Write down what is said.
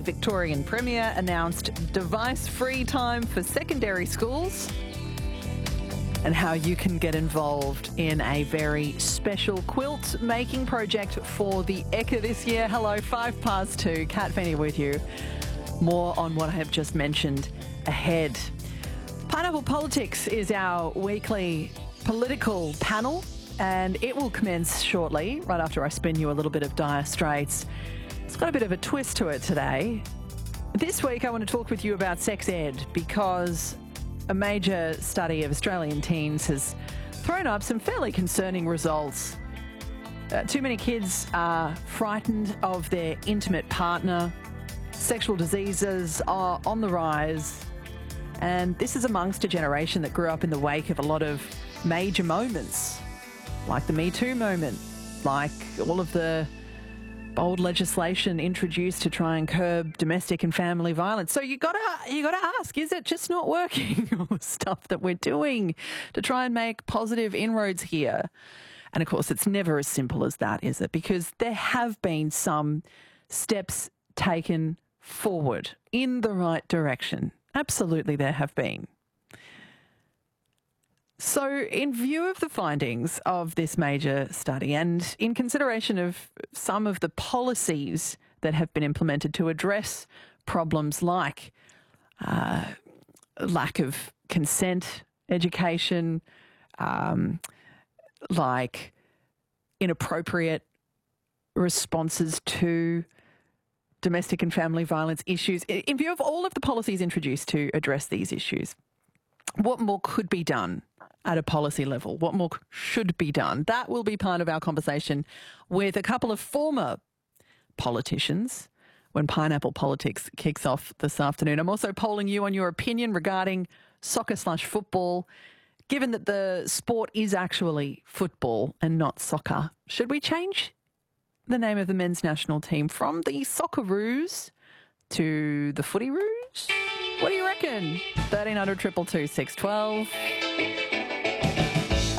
Victorian Premier announced device-free time for secondary schools, and how you can get involved in a very special quilt making project for the Ekka this year. Hello, 2:05. Kat Feeney with you. More on what I have just mentioned ahead. Pineapple Politics is our weekly political panel, and it will commence shortly, right after I spin you a little bit of Dire Straits. It's got a bit of a twist to it today. This week I want to talk with you about sex ed, because a major study of Australian teens has thrown up some fairly concerning results. Too many kids are frightened of their intimate partner. Sexual diseases are on the rise. And this is amongst a generation that grew up in the wake of a lot of major moments, like the Me Too moment, like all of the bold legislation introduced to try and curb domestic and family violence. So you gotta ask, is it just not working, all the stuff that we're doing to try and make positive inroads here? And of course, it's never as simple as that, is it? Because there have been some steps taken forward in the right direction. Absolutely, there have been. So in view of the findings of this major study, and in consideration of some of the policies that have been implemented to address problems like lack of consent education, like inappropriate responses to domestic and family violence issues, in view of all of the policies introduced to address these issues, what more could be done at a policy level? What more should be done? That will be part of our conversation with a couple of former politicians when Pineapple Politics kicks off this afternoon. I'm also polling you on your opinion regarding soccer/football. Given that the sport is actually football and not soccer, should we change the name of the men's national team from the Socceroos to the Footyroos? What do you reckon? 1300 222 612.